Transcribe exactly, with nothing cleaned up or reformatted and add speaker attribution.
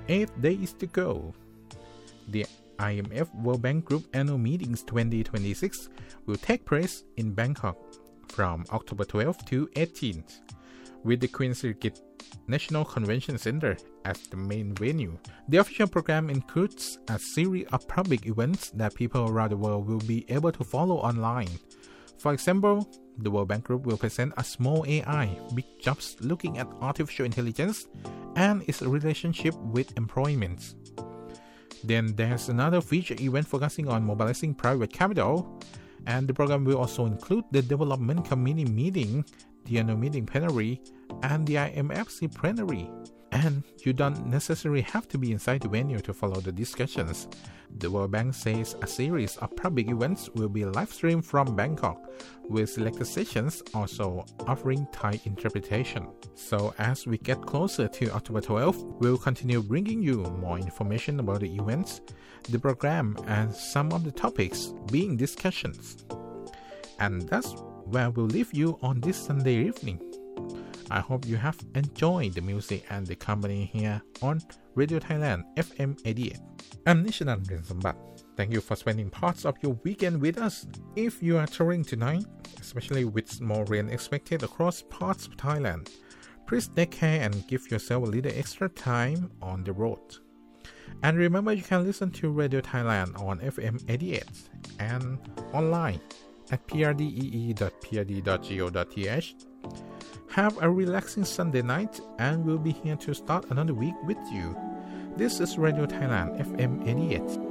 Speaker 1: Eight days to go. The I M F World Bank Group Annual Meetings twenty twenty-six will take place in Bangkok from October twelfth to eighteenth, with the Queen Sirikit National Convention Center as the main venue. The official program includes a series of public events that people around the world will be able to follow online. For example, the World Bank Group will present a small A I, Big Jobs, looking at artificial intelligence and its relationship with employment. Then there's another feature event focusing on mobilizing private capital, and the program will also include the Development Committee meeting, the annual meeting plenary, and the I M F C plenary. And you don't necessarily have to be inside the venue to follow the discussions. The World Bank says a series of public events will be live streamed from Bangkok, with selected sessions also offering Thai interpretation. So as we get closer to October twelfth, we'll continue bringing you more information about the events, the program, and some of the topics being discussions. And that's where we'll leave you on this Sunday evening. I hope you have enjoyed the music and the company here on Radio Thailand F M eighty-eight. I'm Nishanan Rinsambat. Thank you for spending parts of your weekend with us. If you are touring tonight, especially with more rain expected across parts of Thailand, please take care and give yourself a little extra time on the road. And remember, you can listen to Radio Thailand on F M eighty-eight and online at p r d e e dot p r d dot go dot t h. Have a relaxing Sunday night, and we'll be here to start another week with you. This is Radio Thailand F M eighty-eight.